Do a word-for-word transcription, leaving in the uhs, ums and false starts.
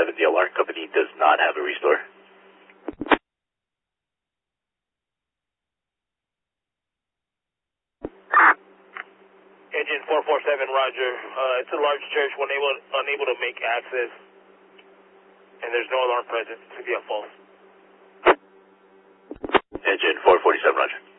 seven, the alarm company does not have a restore. Engine four four seven, roger. Uh, it's a large church, unable, unable to make access, and there's no alarm present. It should be a false. Engine four forty-seven, roger.